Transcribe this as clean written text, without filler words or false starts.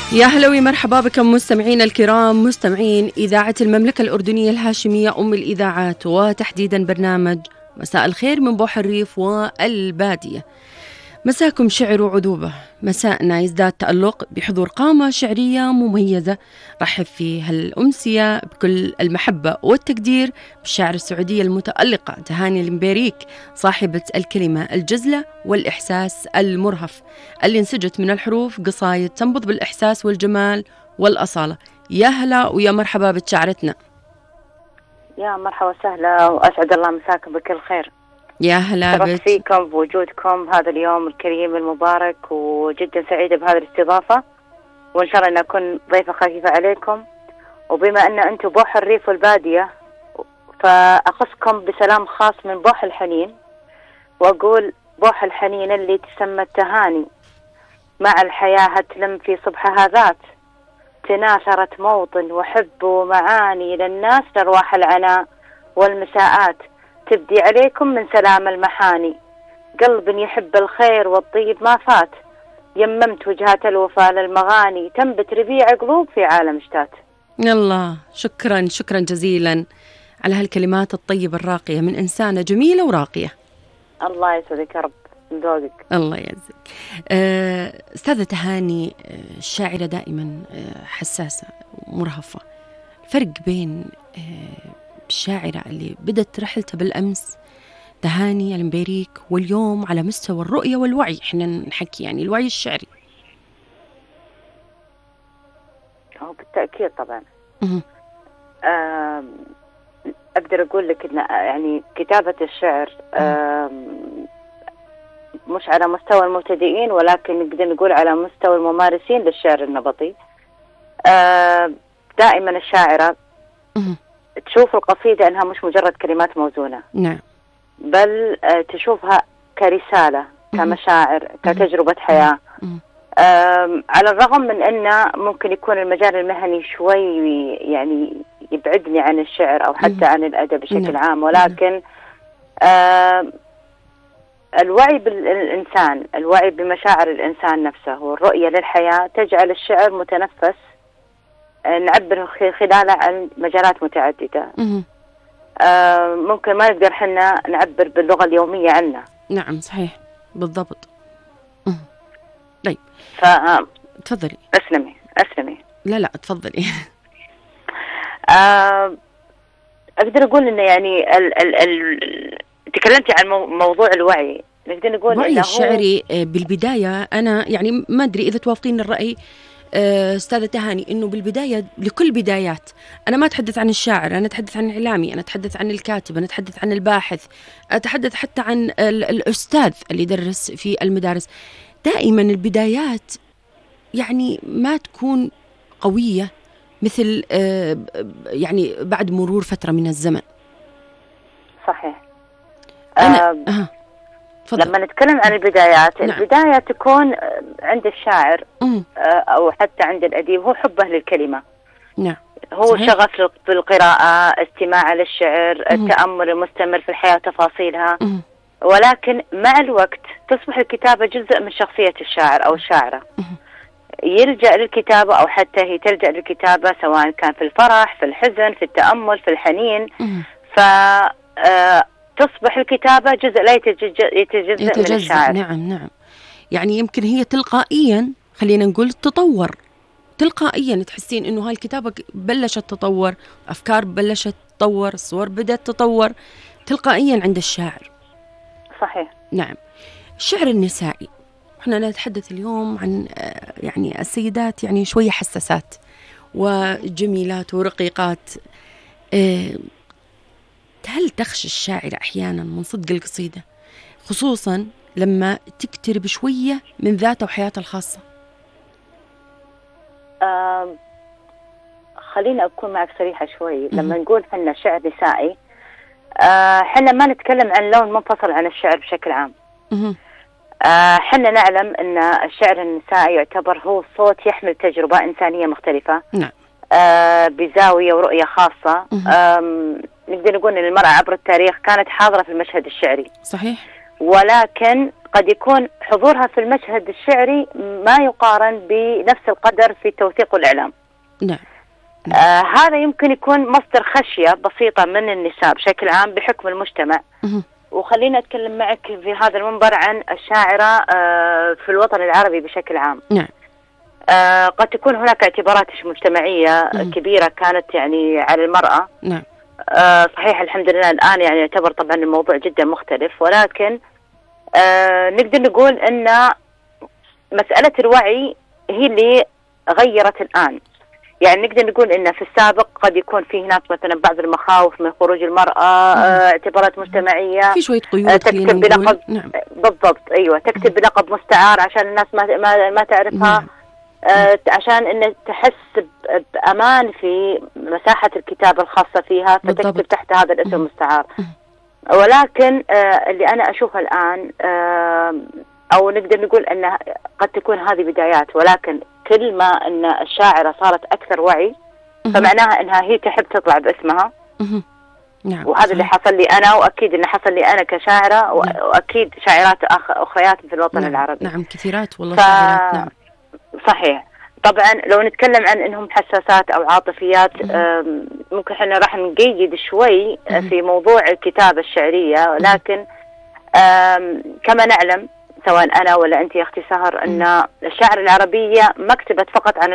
يا هلا ومرحبا بكم مستمعينا الكرام، مستمعين إذاعة المملكة الأردنية الهاشمية أم الإذاعات، وتحديدا برنامج مساء الخير من بوح الريف والبادية. مساكم شعر وعذوبة، مساءنا يزداد تألق بحضور قامة شعرية مميزة رحب فيها الأمسية بكل المحبة والتقدير بالشاعر السعودية المتألقة تهاني المبيريك، صاحبة الكلمة الجزلة والإحساس المرهف اللي انسجت من الحروف قصايد تنبض بالإحساس والجمال والأصالة. يا هلا ويا مرحبا بشاعرتنا. يا مرحبا وسهلا وأسعد الله مساكم بكل خير. يا هلا شرفت فيكم بوجودكم هذا اليوم الكريم المبارك، وجدا سعيدة بهذه الاستضافة، وإن شاء الله أن أكون ضيفة خفيفة عليكم. وبما أن أنتم بوح الريف والبادية فأخصكم بسلام خاص من بوح الحنين، وأقول بوح الحنين اللي تسمى التهاني مع الحياة هتلم في صبحها ذات، تناثرت موطن وحب ومعاني للناس لأرواح العناء والمساءات، تبدي عليكم من سلام المحاني، قلب يحب الخير والطيب ما فات، يممت وجهات الوفاء للمغاني، تنبت ربيع قلوب في عالم شتات. الله، شكرا شكرا جزيلا على هالكلمات الطيبة الراقية من إنسانة جميلة وراقية. الله يسعدك يا رب، من ذوقك. الله يعزك. أستاذة تهاني، الشاعرة دائما حساسة ومرهفة. الفرق بين الشاعرة اللي بدت رحلتها بالأمس تهاني المبيريك واليوم على مستوى الرؤية والوعي، احنا نحكي يعني الوعي الشعري. هو بالتأكيد طبعا. أقدر أقول لك إن يعني كتابة الشعر مش على مستوى المبتدئين، ولكن نقدر نقول على مستوى الممارسين للشعر النبطي. دائما الشاعرة تشوف القصيدة أنها مش مجرد كلمات موزونة، نعم، بل تشوفها كرسالة، كمشاعر، كتجربة حياة. على الرغم من أن ممكن يكون المجال المهني شوي يعني يبعدني عن الشعر أو حتى عن الأدب بشكل عام، ولكن الوعي بالإنسان، الوعي بمشاعر الإنسان نفسه والرؤية للحياة تجعل الشعر متنفس نعبر خلاله عن مجالات متعددة. ممكن ما نقدر حنا نعبر باللغة اليومية عنه. نعم صحيح بالضبط. طيب تفضلي. أسلمي. لا تفضلي. أقدر أقول إنه يعني تكلمتي عن موضوع الوعي، نقدر نقول الوعي الشعري بالبداية. أنا يعني ما أدري إذا توافقين الرأي أستاذة تهاني، إنه بالبداية لكل بدايات أنا ما أتحدث عن الشاعر، أنا أتحدث عن الإعلامي، أنا أتحدث عن الكاتب، أنا أتحدث عن الباحث، أتحدث حتى عن الأستاذ اللي يدرس في المدارس. دائما البدايات يعني ما تكون قوية مثل يعني بعد مرور فترة من الزمن. صحيح. فضل. لما نتكلم عن البدايات، نعم. البداية تكون عند الشاعر أو حتى عند الأديب هو حبه للكلمة. نعم. هو صحيح. شغف بالقراءة، استماع للشعر، التأمل المستمر في الحياة وتفاصيلها. ولكن مع الوقت تصبح الكتابة جزء من شخصية الشاعر أو الشاعرة. يلجأ للكتابة أو حتى هي تلجأ للكتابة سواء كان في الفرح، في الحزن، في التأمل، في الحنين. تصبح الكتابة جزء لا يتجزأ من الشاعر. نعم. يعني يمكن هي تلقائيا، خلينا نقول تطور تلقائيا، تحسين إنه هالكتابة بلشت تطور، أفكار بلشت تطور، الصور بدأت تطور تلقائيا عند الشاعر. صحيح. نعم. الشعر النسائي، احنا نتحدث اليوم عن يعني السيدات يعني شوية حساسات وجميلات ورقيقات. هل تخشى الشاعر أحيانا من صدق القصيدة، خصوصا لما تقترب شوية من ذاته وحياته الخاصة؟ خليني أكون معك صريحة شوي. لما نقول حنا شعر نسائي، حنا ما نتكلم عن لون منفصل عن الشعر بشكل عام. حنا نعلم أن الشعر النسائي يعتبر هو صوت يحمل تجربة إنسانية مختلفة. نعم. بزاوية ورؤية خاصة. نقدر نقول أن المرأة عبر التاريخ كانت حاضرة في المشهد الشعري. صحيح. ولكن قد يكون حضورها في المشهد الشعري ما يقارن بنفس القدر في التوثيق والإعلام. نعم. هذا يمكن يكون مصدر خشية بسيطة من النساء بشكل عام بحكم المجتمع. وخلينا أتكلم معك في هذا المنبر عن الشاعرة في الوطن العربي بشكل عام. نعم. قد تكون هناك اعتبارات مجتمعية كبيرة كانت يعني على المرأة. نعم. صحيح الحمد لله الآن يعني يعتبر طبعا الموضوع جدا مختلف، ولكن نقدر نقول أن مسألة الوعي هي اللي غيرت الآن. يعني نقدر نقول إن في السابق قد يكون في هناك مثلا بعض المخاوف من خروج المرأة، اعتبارات مجتمعية، في شوية قيود تكتب بلقب. نعم. بالضبط، أيوة، تكتب بلقب مستعار عشان الناس ما تعرفها. نعم. عشان إن تحس بأمان في مساحة الكتابة الخاصة فيها، فتكتب بالضبط. تحت هذا الاسم المستعار. ولكن اللي أنا أشوفه الآن، أو نقدر نقول أن قد تكون هذه بدايات، ولكن كل ما أن الشاعرة صارت أكثر وعي فمعناها أنها هي تحب تطلع باسمها. نعم. وهذا اللي حصل لي أنا، وأكيد اللي حصل لي أنا كشاعرة، وأكيد شاعرات أخريات في الوطن نعم. العربي. نعم كثيرات والله شاعرات. نعم. صحيح. طبعا لو نتكلم عن أنهم حساسات أو عاطفيات، ممكن احنا راح نقيد شوي في موضوع الكتابة الشعرية، لكن كما نعلم سواء أنا ولا أنت يا أختي سهر أن الشعر العربية ما كتبت فقط عن